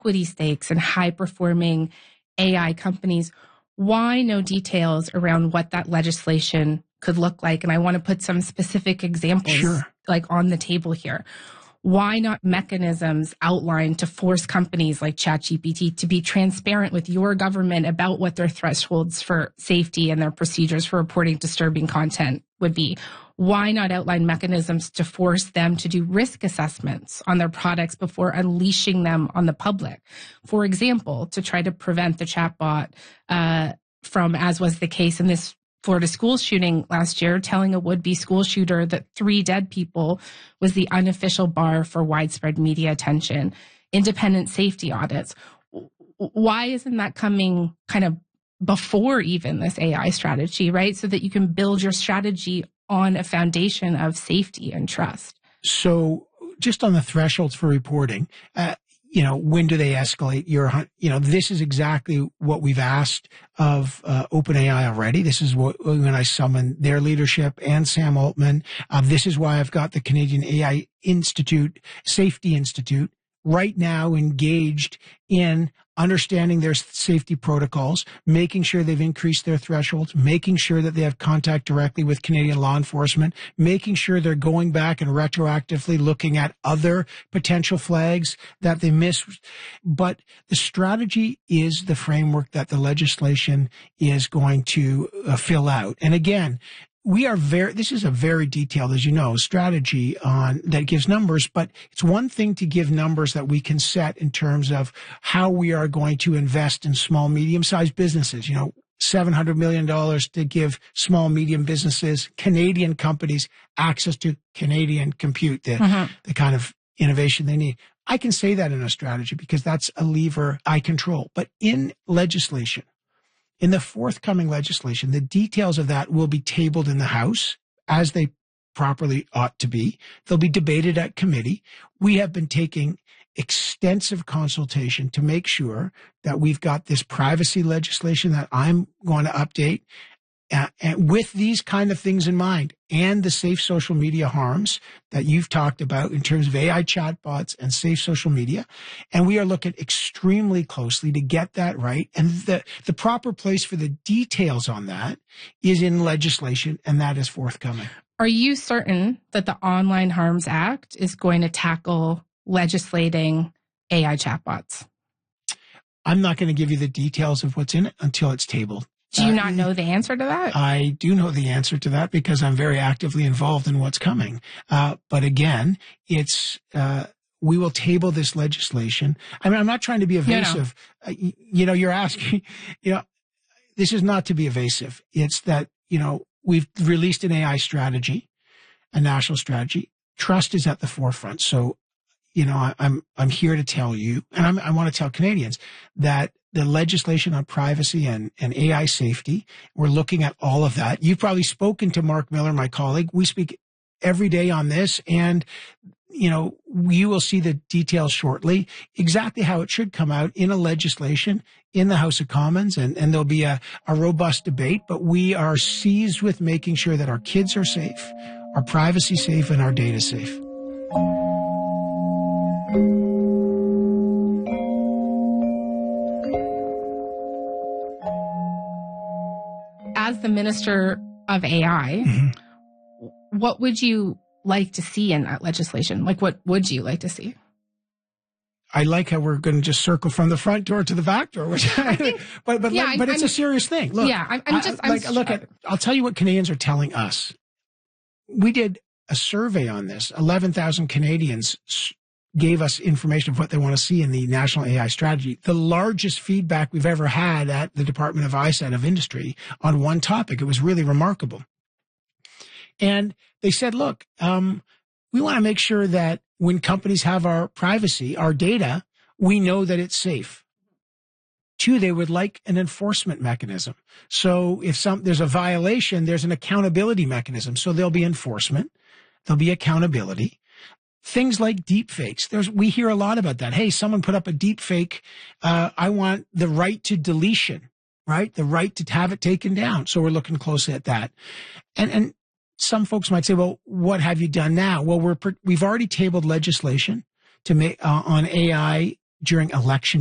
equity stakes in high-performing AI companies. Why no details around what that legislation could look like? And I want to put some specific examples like on the table here. Why not mechanisms outlined to force companies like ChatGPT to be transparent with your government about what their thresholds for safety and their procedures for reporting disturbing content would be? Why not outline mechanisms to force them to do risk assessments on their products before unleashing them on the public? For example, to try to prevent the chatbot from, as was the case in this Florida school shooting last year, telling a would-be school shooter that 3 dead people was the unofficial bar for widespread media attention. Independent safety audits. Why isn't that coming kind of before even this AI strategy, right? So that you can build your strategy on a foundation of safety and trust. So just on the thresholds for reporting, when do they escalate? This is exactly what we've asked of OpenAI already. This is when I summoned their leadership and Sam Altman. This is why I've got the Canadian AI Institute, Safety Institute, right now engaged in understanding their safety protocols, making sure they've increased their thresholds, making sure that they have contact directly with Canadian law enforcement, making sure they're going back and retroactively looking at other potential flags that they missed. But the strategy is the framework that the legislation is going to fill out. And again, this is a very detailed, as you know, strategy that gives numbers, but it's one thing to give numbers that we can set in terms of how we are going to invest in small, medium-sized businesses, $700 million to give small, medium businesses, Canadian companies, access to Canadian compute, the kind of innovation they need. I can say that in a strategy because that's a lever I control. But in legislation, in the forthcoming legislation, the details of that will be tabled in the House as they properly ought to be. They'll be debated at committee. We have been taking extensive consultation to make sure that we've got this privacy legislation that I'm going to update and with these kind of things in mind and the safe social media harms that you've talked about in terms of AI chatbots and safe social media. And we are looking extremely closely to get that right. And the proper place for the details on that is in legislation, and that is forthcoming. Are you certain that the Online Harms Act is going to tackle legislating AI chatbots? I'm not going to give you the details of what's in it until it's tabled. Do you not know the answer to that? I do know the answer to that because I'm very actively involved in what's coming. But again, we will table this legislation. I mean, I'm not trying to be evasive. No. You're asking, this is not to be evasive. It's that, we've released an AI strategy, a national strategy. Trust is at the forefront. So, I'm here to tell you, and I want to tell Canadians that the legislation on privacy and AI safety, we're looking at all of that. You've probably spoken to Mark Miller, my colleague. We speak every day on this, and, you will see the details shortly, exactly how it should come out in a legislation in the House of Commons, and there'll be a robust debate, but we are seized with making sure that our kids are safe, our privacy safe, and our data safe. As the Minister of AI, what would you like to see in that legislation? Like, what would you like to see? I like how we're going to just circle from the front door to the back door, which but it's a serious thing. Look, I'll tell you what Canadians are telling us. We did a survey on this. 11,000 Canadians gave us information of what they want to see in the National AI Strategy. The largest feedback we've ever had at the Department of ISET of Industry on one topic. It was really remarkable. And they said, look, we want to make sure that when companies have our privacy, our data, we know that it's safe. 2, they would like an enforcement mechanism. So if there's a violation, there's an accountability mechanism. So there'll be enforcement. There'll be accountability. Things like deep fakes. We hear a lot about that. Hey, someone put up a deep fake. I want the right to deletion, right? The right to have it taken down. So we're looking closely at that. And some folks might say, well, what have you done now? Well, we've already tabled legislation to make on AI during election